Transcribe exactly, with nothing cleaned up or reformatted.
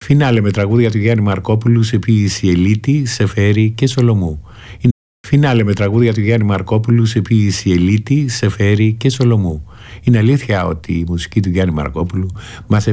Φινάλε με τραγούδια του Γιάννη Μαρκόπουλου σε ποίηση Ελίτη, Σεφέρη και Σολομού. Φινάλε με τραγούδια του Γιάννη Μαρκόπουλου σε ποίηση Ελίτη, Σεφέρη και Σολομού. Είναι αλήθεια ότι η μουσική του Γιάννη Μαρκόπουλου μας